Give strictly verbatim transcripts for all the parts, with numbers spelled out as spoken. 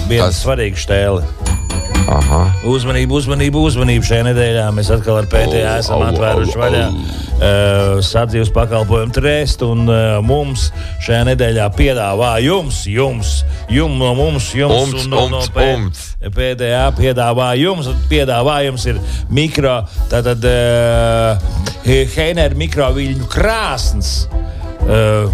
viena Tas... svarīga štēle. Aha. Uzmanību, uzmanību, uzmanību. Šajā nedēļā mēs atkal ar P T A esam atvēruši vaļā uh, sadzīves pakalpojumu trestu, un uh, mums šajā nedēļā piedāvā jums, jums, jums no mums, jums umts, un no, umts, no P- umts. P T A piedāvā jums, un piedāvājums ir mikro, tātad uh, Heiner mikroviļņu krāsns. Uh,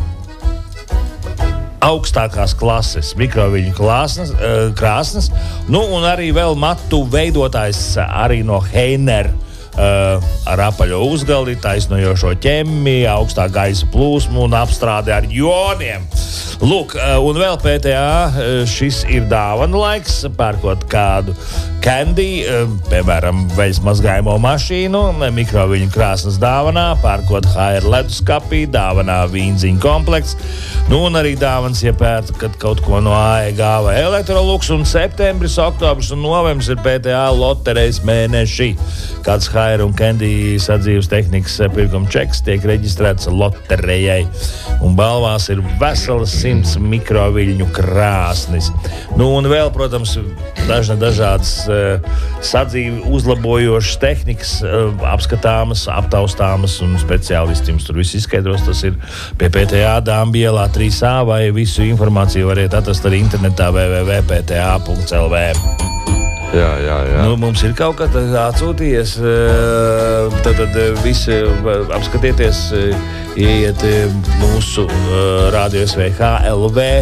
augstākās klases, mikroviļņu krāsnes, krāsnes, nu un arī vēl matu veidotājs arī no Heiner uh, ar apaļo uzgali, taisnojošo ķemmi, augstā gaisa plūsmu un apstrādi ar joniem. Lūk, uh, un vēl P T A šis ir dāvana laiks, pērkot kādu candy, uh, piemēram, veļas mazgājumu mašīnu, mikroviļņu krāsnes dāvanā, pērkot H R leduskapī, dāvanā vīnziņu komplekts, nu un arī dāvans, ja pērta, kad kaut ko no A E G vai Electrolux, un septembris, oktobris un novembris ir P T A loterejas mēneši. Kāds H R un candy sadzīves tehnikas pirkuma čeks tiek reģistrēts loterejai, un balvās ir veselas simts mikroviļņu krāsnis. Nu un vēl, protams, dažna dažādas uh, sadzīvi uzlabojošas tehnikas, uh, apskatāmas, aptaustāmas, un speciālisti jums tur viss izskaidros. Tas ir pie P T A Dāmbielā trīs A, vai visu informāciju variet atrast arī internetā w w w punkt p t a punkt l v. Jā, jā, jā. Nu, mums ir kaut kā atsūtījies, tad, tad visi apskatieties, ieiet mūsu Radio S V H L V